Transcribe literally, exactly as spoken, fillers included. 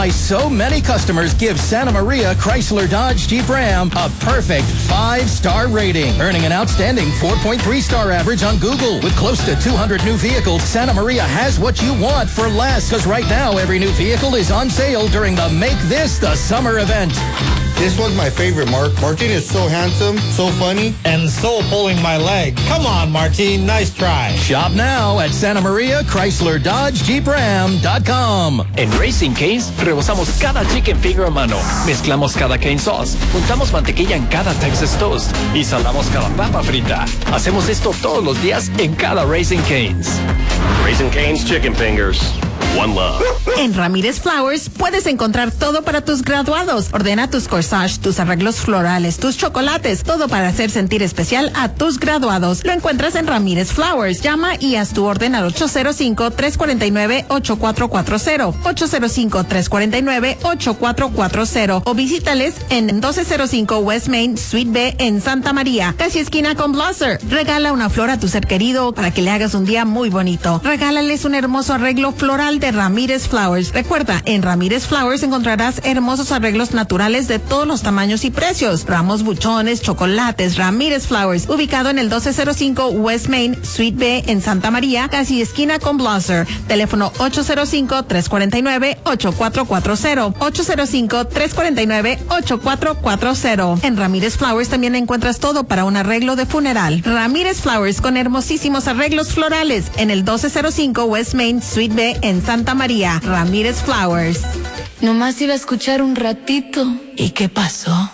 why so many customers give Santa Maria Chrysler Dodge Jeep Ram a perfect five-star rating, earning an outstanding four point three star average on Google. With close to two hundred new vehicles, Santa Maria has what you want for less, because right now every new vehicle is on sale during the Make This the Summer event. This one's my favorite, Mark. Martin is so handsome, so funny, and so pulling my leg. Come on, Martin. Nice try. Shop now at Santa Maria Chrysler Dodge Jeep Ram dot com. En Raising Cane's rebozamos cada chicken finger a mano, mezclamos cada cane sauce, juntamos mantequilla en cada Texas toast y salamos cada papa frita. Hacemos esto todos los días en cada Raising Cane's. Raising Cane's Chicken Fingers. One love. En Ramírez Flowers puedes encontrar todo para tus graduados. Ordena tus corsage, tus arreglos florales, tus chocolates, todo para hacer sentir especial a tus graduados. Lo encuentras en Ramírez Flowers. Llama y haz tu orden al ocho cero cinco, tres cuatro nueve, ocho cuatro cuatro cero, ocho cero cinco, tres cuatro nueve, ocho cuatro cuatro cero o visítales en doce cero cinco West Main, Suite B en Santa María, casi esquina con Blosser. Regala una flor a tu ser querido para que le hagas un día muy bonito. Regálales un hermoso arreglo floral de Ramírez Flowers. Recuerda, en Ramírez Flowers encontrarás hermosos arreglos naturales de todos los tamaños y precios. Ramos, buchones, chocolates. Ramírez Flowers, ubicado en el doce cero cinco West Main, Suite B en Santa María, casi esquina con Blosser. Teléfono ocho cero cinco, tres cuatro nueve, ocho cuatro cuatro cero, ocho cero cinco, tres cuatro nueve, ocho cuatro cuatro cero. En Ramírez Flowers también encuentras todo para un arreglo de funeral. Ramírez Flowers, con hermosísimos arreglos florales en el doce cero cinco West Main, Suite B en Santa María. Ramírez Flowers. Nomás iba a escuchar un ratito. ¿Y qué pasó?